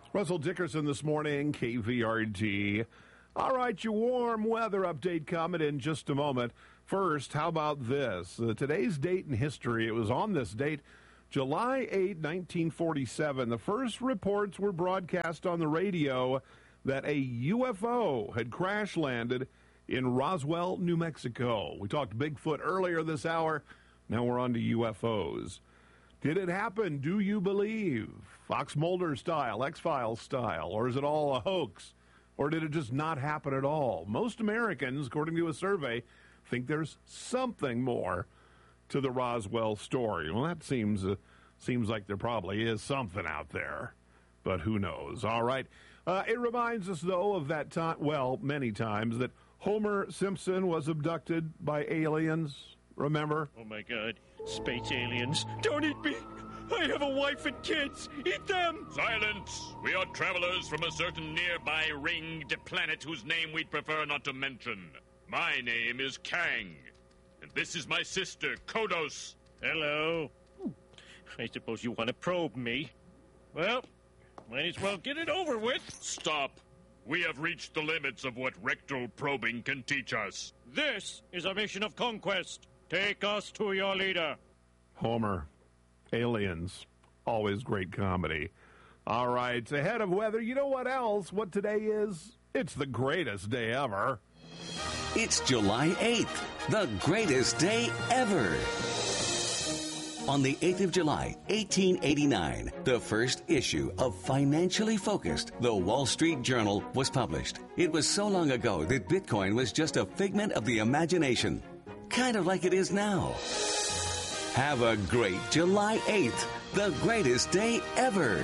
Russell Dickerson this morning, KVRD. All right, your warm weather update coming in just a moment. First, how about this? Today's date in history, it was on this date, July 8, 1947. The first reports were broadcast on the radio that a UFO had crash-landed in Roswell, New Mexico. We talked Bigfoot earlier this hour. Now we're on to UFOs. Did it happen? Do you believe? Fox Mulder style, X-Files style, or is it all a hoax? Or did it just not happen at all? Most Americans, according to a survey, think there's something more to the Roswell story. Well, that seems like there probably is something out there, but who knows? All right. It reminds us, though, of that time, well, many times, that Homer Simpson was abducted by aliens. Remember? Oh, my God. Space aliens. Don't eat me. I have a wife and kids. Eat them. Silence. We are travelers from a certain nearby ringed planet whose name we'd prefer not to mention. My name is Kang, and this is my sister, Kodos. Hello. I suppose you want to probe me. Well, might as well get it over with. Stop. We have reached the limits of what rectal probing can teach us. This is a mission of conquest. Take us to your leader. Homer. Aliens. Always great comedy. All right, ahead of weather, you know what else? What today is? It's the greatest day ever. It's July 8th, the greatest day ever. On the 8th of July, 1889, the first issue of Financially Focused, the Wall Street Journal, was published. It was so long ago that Bitcoin was just a figment of the imagination, kind of like it is now. Have a great July 8th, the greatest day ever.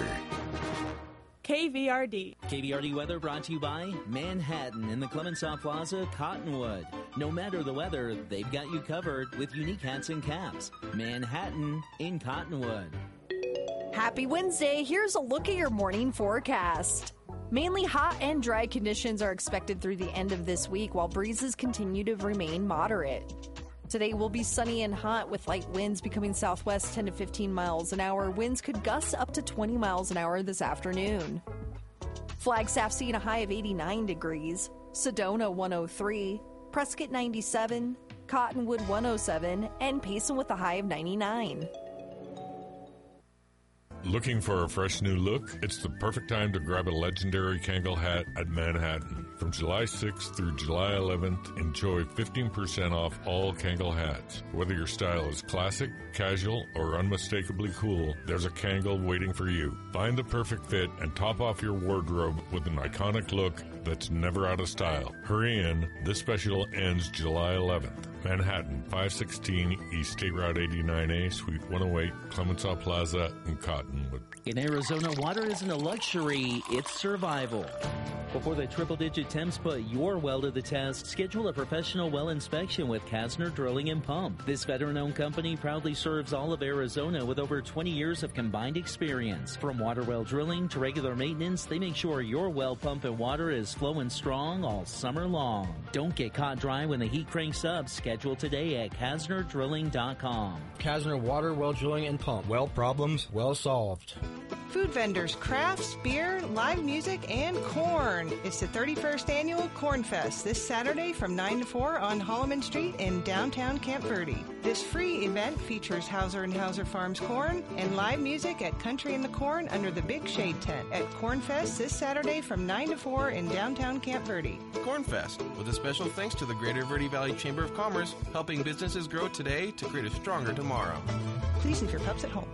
KVRD. KVRD weather brought to you by Manhattan in the Clemenceau Plaza, Cottonwood. No matter the weather, they've got you covered with unique hats and caps. Manhattan in Cottonwood. Happy Wednesday. Here's a look at your morning forecast. Mainly hot and dry conditions are expected through the end of this week, while breezes continue to remain moderate. Today will be sunny and hot with light winds becoming southwest 10 to 15 miles an hour. Winds could gust up to 20 miles an hour this afternoon. Flagstaff seeing a high of 89 degrees. Sedona 103. Prescott 97. Cottonwood 107. And Payson with a high of 99. Looking for a fresh new look? It's the perfect time to grab a legendary Kangol hat at Manhattan. From July 6th through July 11th, enjoy 15% off all Kangol hats. Whether your style is classic, casual, or unmistakably cool, there's a Kangol waiting for you. Find the perfect fit and top off your wardrobe with an iconic look that's never out of style. Hurry in. This special ends July 11th. Manhattan, 516 East State Route 89A, Suite 108, Clemenceau Plaza in Cottonwood. In Arizona, water isn't a luxury, it's survival. Before the triple-digit temps put your well to the test, schedule a professional well inspection with Kasner Drilling and Pump. This veteran-owned company proudly serves all of Arizona with over 20 years of combined experience. From water well drilling to regular maintenance, they make sure your well pump and water is flowing strong all summer long. Don't get caught dry when the heat cranks up. Schedule today at KasnerDrilling.com. Kasner Water, Well Drilling and Pump. Well problems, well solved. Food vendors, crafts, beer, live music, and corn. It's the 31st Annual Corn Fest this Saturday from 9 to 4 on Holloman Street in downtown Camp Verde. This free event features Hauser & Hauser Farms corn and live music at Country in the Corn under the Big Shade Tent at Corn Fest this Saturday from 9 to 4 in downtown Camp Verde. Corn Fest, with a special thanks to the Greater Verde Valley Chamber of Commerce, helping businesses grow today to create a stronger tomorrow. Please leave your pups at home.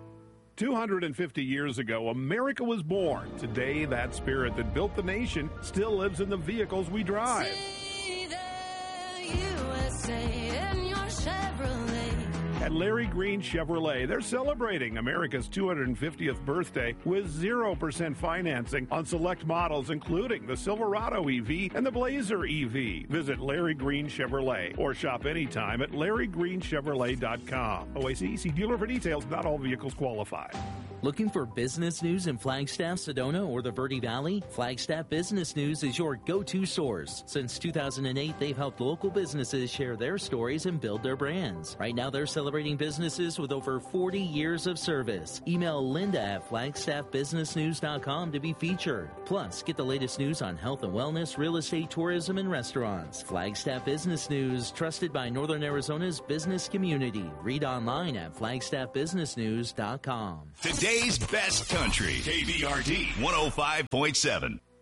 250 years ago, America was born. Today, that spirit that built the nation still lives in the vehicles we drive. See the USA in your Chevrolet. At Larry Green Chevrolet, they're celebrating America's 250th birthday with 0% financing on select models, including the Silverado EV and the Blazer EV. Visit Larry Green Chevrolet or shop anytime at LarryGreenChevrolet.com. OAC dealer for details. Not all vehicles qualify. Looking for business news in Flagstaff, Sedona, or the Verde Valley? Flagstaff Business News is your go-to source. Since 2008, they've helped local businesses share their stories and build their brands. Right now, they're celebrating businesses with over 40 years of service. Email Linda at flagstaffbusinessnews.com to be featured. Plus, get the latest news on health and wellness, real estate, tourism, and restaurants. Flagstaff Business News, trusted by Northern Arizona's business community. Read online at flagstaffbusinessnews.com. Today's best country, KVRD 105.7.